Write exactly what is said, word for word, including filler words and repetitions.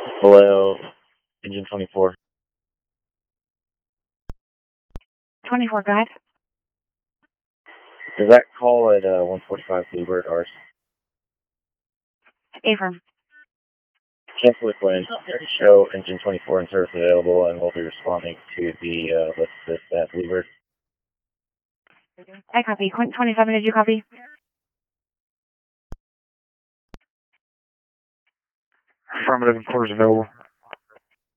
Below engine twenty-four. twenty-four, go ahead. Does that call at uh, one forty-five Bluebird ours? Affirm. Cancel Quinn. Show engine twenty-four and service available, and we'll be responding to the uh, list this at Bluebird. I copy. Quint twenty-seven, did you copy? Affirmative, quarters available.